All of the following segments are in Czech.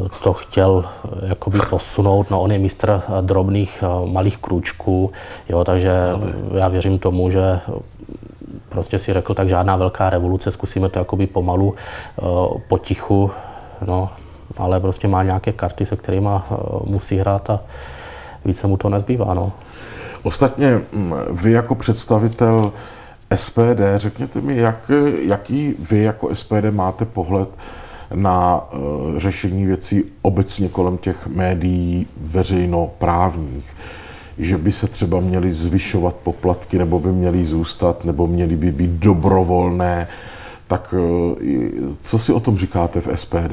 to chtěl jakoby posunout. No, on je mistr drobných malých krůčků, jo, takže já věřím tomu, že prostě si řekl, tak žádná velká revoluce, zkusíme to jakoby pomalu, potichu, no, ale prostě má nějaké karty, se kterými musí hrát a více mu to nezbývá, no. Ostatně vy jako představitel SPD, řekněte mi, jaký vy jako SPD máte pohled na řešení věcí obecně kolem těch médií veřejnoprávních? Že by se třeba měly zvyšovat poplatky, nebo by měly zůstat, nebo měly by být dobrovolné. Tak co si o tom říkáte v SPD?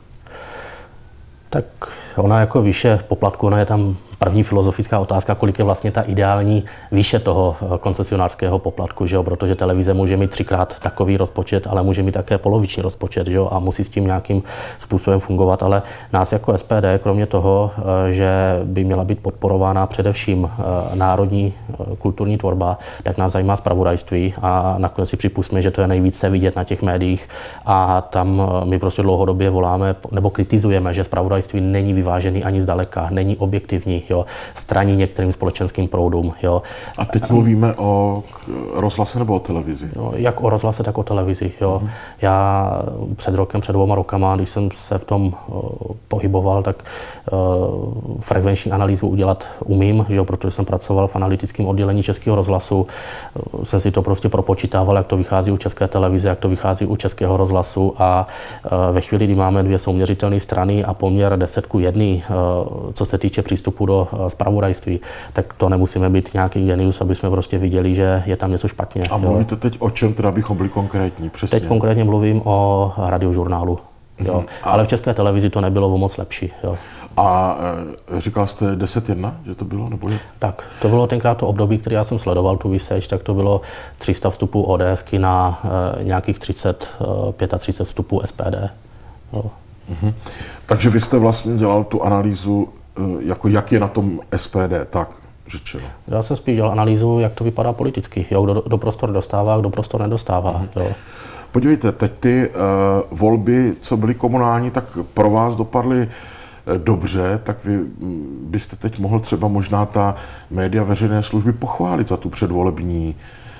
Tak ona jako výše poplatku, ona je tam první filozofická otázka, kolik je vlastně ta ideální výše toho koncesionářského poplatku, že jo? Protože televize může mít 3x takový rozpočet, ale může mít také poloviční rozpočet, že jo? A musí s tím nějakým způsobem fungovat, ale nás jako SPD, kromě toho, že by měla být podporována především národní kulturní tvorba, tak nás zajímá zpravodajství a nakonec si připustíme, že to je nejvíce vidět na těch médiích a tam my prostě dlouhodobě voláme nebo kritizujeme, že zpravodajství není vyvážený ani zdaleka, není objektivní, jo, straní některým společenským proudům. Jo. A teď mluvíme o rozhlase nebo o televizi? Jo, jak o rozhlase, tak o televizi. Jo. Já před 2 rokama, když jsem se v tom pohyboval, tak frekvenční analýzu udělat umím, že jo, protože jsem pracoval v analytickém oddělení Českého rozhlasu. Jsem si to prostě propočítával, jak to vychází u České televize, jak to vychází u Českého rozhlasu a ve chvíli, kdy máme 2 souměřitelné strany a poměr 10:1, co se týče přístupu do zpravodajství, tak to nemusíme být nějaký genius, aby jsme prostě viděli, že je tam něco špatně. A mluvíte teď o čem, teda abychom byli konkrétní? Přesně. Teď konkrétně mluvím o radiožurnálu. Jo. Ale v České televizi to nebylo o moc lepší. Jo. A říkal jste 10:1, že to bylo? Nebo je? Tak, to bylo tenkrát to období, které já jsem sledoval, tu výseč, tak to bylo 300 vstupů ODSky na nějakých 35 vstupů SPD. Jo. Takže vy jste vlastně dělal tu analýzu, jako jak je na tom SPD, tak řečeno. Já jsem spíš dělal analýzu, jak to vypadá politicky, jo, kdo prostor dostává, kdo prostor nedostává. Jo. Podívejte, teď ty volby, co byly komunální, tak pro vás dopadly dobře, tak vy byste teď mohl třeba možná ta média veřejné služby pochválit za tu předvolební,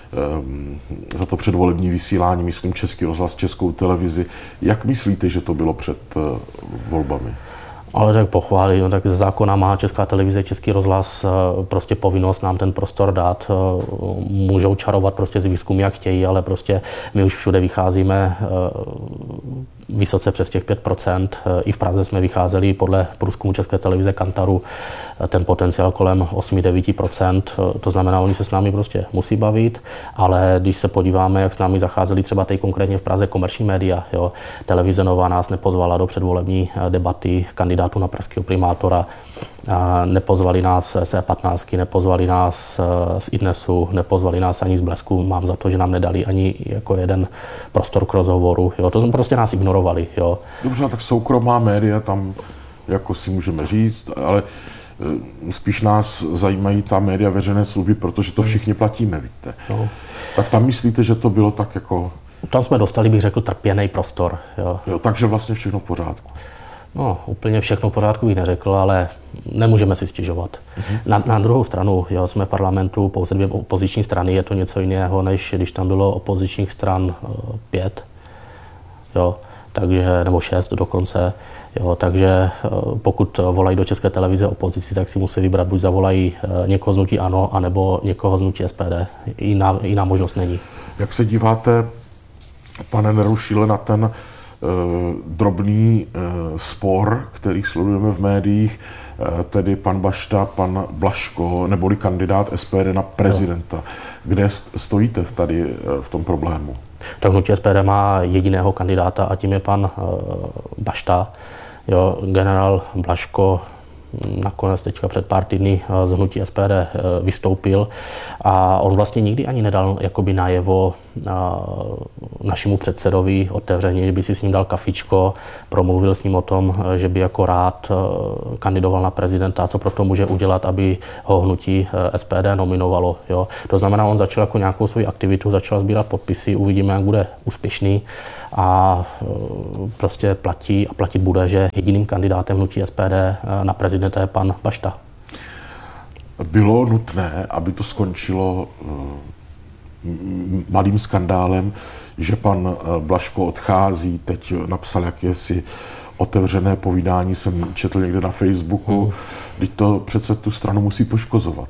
za to předvolební vysílání, myslím Český rozhlas, Českou televizi. Jak myslíte, že to bylo před volbami? Ale tak pochválit, no, tak ze zákona má Česká televize, Český rozhlas prostě povinnost nám ten prostor dát. Můžou čarovat prostě z výzkumy, jak chtějí, ale prostě my už všude vycházíme vysoce přes těch 5%. I v Praze jsme vycházeli podle průzkumu České televize Kantaru ten potenciál kolem 8-9%. To znamená, oni se s námi prostě musí bavit, ale když se podíváme, jak s námi zacházeli třeba teď konkrétně v Praze komerční média, jo, televize Nova nás nepozvala do předvolební debaty kandidátů na pražského primátora, nepozvali nás z E15, nepozvali nás z iDnesu, nepozvali nás ani z Blesku. Mám za to, že nám nedali ani jako jeden prostor k rozhovoru. Jo. To prostě nás ignorovali. Jo. Dobře, tak soukromá média tam, jako si můžeme říct, ale spíš nás zajímají ta média veřejné služby, protože to všichni platíme, víte. No. Tak tam myslíte, že to bylo tak jako... Tam jsme dostali, bych řekl, trpěnej prostor. Jo. Jo, takže vlastně všechno v pořádku. No, úplně všechno v pořádku bych neřekl, ale nemůžeme si stěžovat. Na druhou stranu, jo, jsme v parlamentu pouze 2 opoziční strany, je to něco jiného, než když tam bylo opozičních stran 5, jo, takže, nebo 6 dokonce. Jo, takže pokud volají do České televize opozici, tak si musí vybrat, buď zavolají někoho z hnutí ANO, anebo někoho z hnutí SPD. Jiná možnost není. Jak se díváte, pane Nerušile, na ten drobný spor, který sledujeme v médiích, tedy pan Bašta, pan Blažko, neboli kandidát SPD na prezidenta. Jo. Kde stojíte tady v tom problému? Tak hnutí SPD má jediného kandidáta a tím je pan Bašta. Jo, generál Blažko nakonec teďka před pár týdny z hnutí SPD vystoupil a on vlastně nikdy ani nedal jakoby najevo našemu předsedovi otevřeně, že by si s ním dal kafičko, promluvil s ním o tom, že by jako rád kandidoval na prezidenta, co pro to může udělat, aby ho hnutí SPD nominovalo. Jo. To znamená, on začal jako nějakou svou aktivitu, začal sbírat podpisy, uvidíme, jak bude úspěšný a prostě platí a platit bude, že jediným kandidátem hnutí SPD na prezidenta je pan Bašta. Bylo nutné, aby to skončilo malým skandálem, že pan Blažko odchází, teď napsal jakési otevřené povídání, jsem četl někde na Facebooku, teď to přece tu stranu musí poškozovat.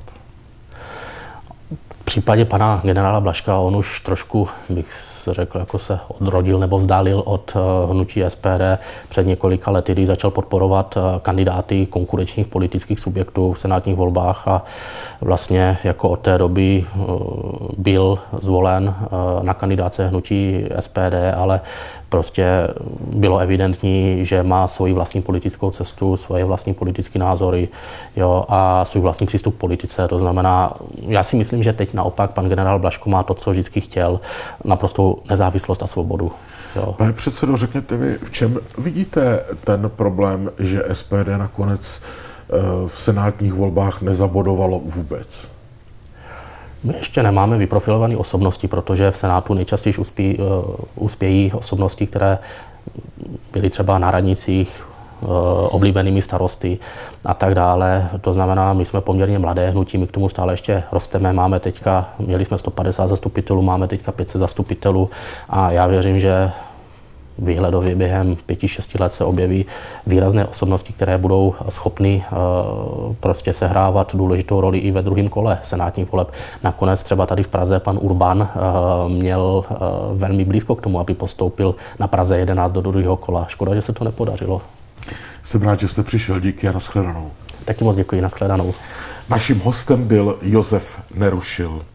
V případě pana generála Blažka on už trošku, bych řekl, jako se odrodil nebo vzdálil od hnutí SPD před několika lety, kdy začal podporovat kandidáty konkurenčních politických subjektů v senátních volbách a vlastně jako od té doby byl zvolen na kandidáce hnutí SPD, ale prostě bylo evidentní, že má svoji vlastní politickou cestu, svoje vlastní politické názory, jo, a svůj vlastní přístup k politice. To znamená, já si myslím, že teď naopak pan generál Blažko má to, co vždycky chtěl, naprostou nezávislost a svobodu. Jo. Pane předsedo, řekněte mi, v čem vidíte ten problém, že SPD nakonec v senátních volbách nezabodovalo vůbec? My ještě nemáme vyprofilované osobnosti, protože v Senátu nejčastěji uspějí osobnosti, které byly třeba na radnicích, oblíbenými starosty a tak dále. To znamená, my jsme poměrně mladé hnutí, my k tomu stále ještě rosteme. Měli jsme 150 zastupitelů, máme teďka 500 zastupitelů a já věřím, že výhledově během 5-6 let se objeví výrazné osobnosti, které budou schopny prostě sehrávat důležitou roli i ve druhém kole senátních voleb. Nakonec třeba tady v Praze pan Urban měl velmi blízko k tomu, aby postoupil na Praze 11 do druhého kola. Škoda, že se to nepodařilo. Jsem rád, že jste přišel. Díky a nashledanou. Taky moc děkuji, nashledanou. Naším hostem byl Josef Nerušil.